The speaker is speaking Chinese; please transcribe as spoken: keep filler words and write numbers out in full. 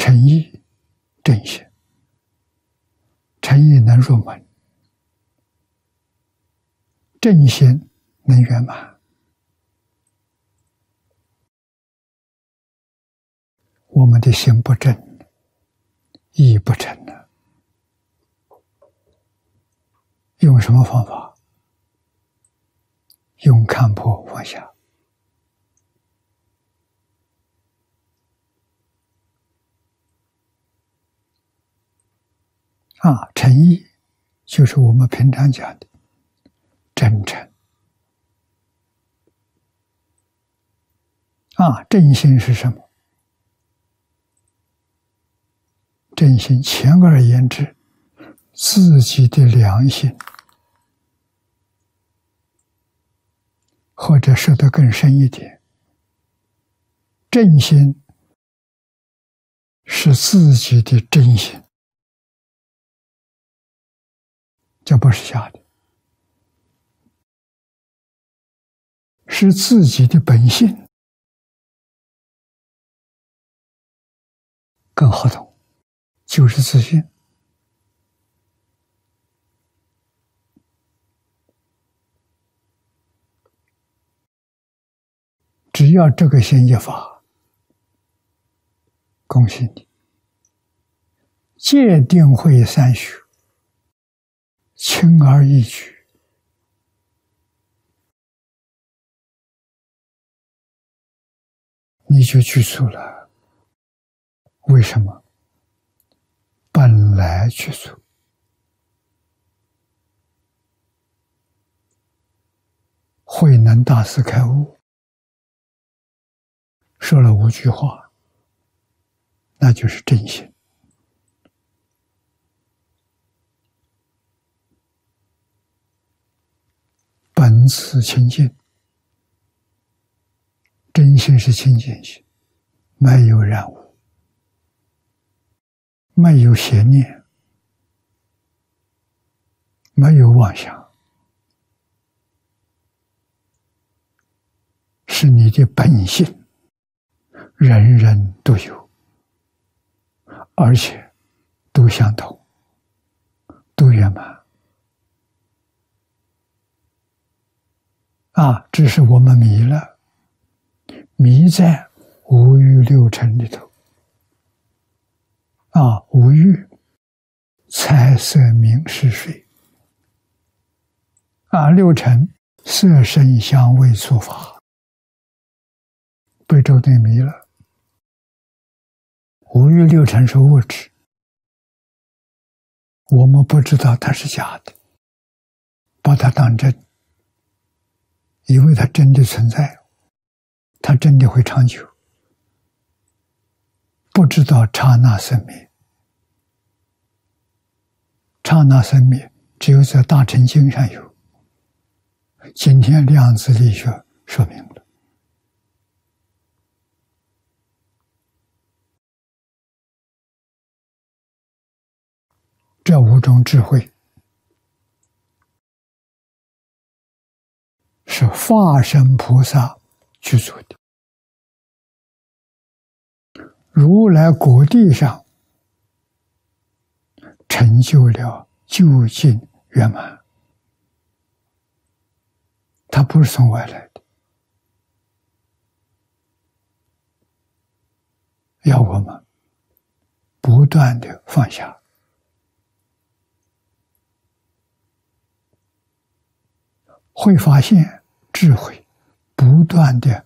诚意正心，诚意能入门，正心能圆满。我们的心不正，意不成了。用什么方法？用看破放下。啊，诚意就是我们平常讲的真诚。啊，正心是什么？正心简而言之，自己的良心，或者说得更深一点，正心是自己的真心，这不是假的，是自己的本性，更好懂，就是自信。只要这个心一发，恭喜你，戒定慧三学轻而易举，你就具足了。为什么？本来具足。慧能大师开悟，说了五句话，那就是正心。本自清净，真心是清净心，没有染污，没有邪念，没有妄想，是你的本性，人人都有，而且都相同，都圆满。啊，只是我们迷了，迷在五欲六尘里头。啊，五欲，财色名食睡。啊，六尘，色声香味触法，被周内迷了。五欲六尘是物质，我们不知道它是假的，把它当真，以为它真的存在，它真的会长久，不知道刹那生灭。刹那生灭只有在大乘经上有，今天量子力学说明了。这五种智慧是化身菩萨具足的，如来果地上成就了究竟圆满，它不是从外来的，要我们不断的放下。会发现智慧不断的